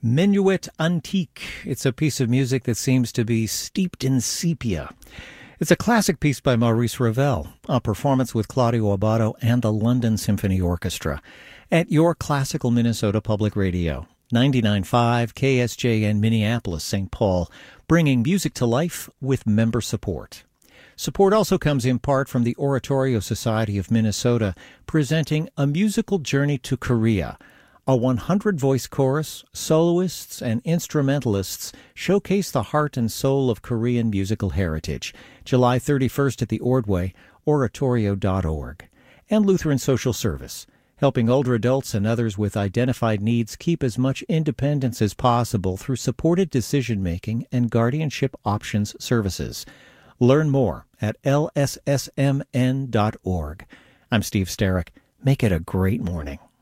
Minuet Antique. It's a piece of music that seems to be steeped in sepia. It's a classic piece by Maurice Ravel, a performance with Claudio Abbado and the London Symphony Orchestra at your Classical Minnesota Public Radio, 99.5 KSJN Minneapolis, St. Paul, bringing music to life with member support. Support also comes in part from the Oratorio Society of Minnesota, presenting A Musical Journey to Korea. A 100-voice chorus, soloists, and instrumentalists showcase the heart and soul of Korean musical heritage. July 31st at the Ordway, oratorio.org. And Lutheran Social Service, helping older adults and others with identified needs keep as much independence as possible through supported decision-making and guardianship options services. Learn more at lssmn.org. I'm Steve Sterrick. Make it a great morning.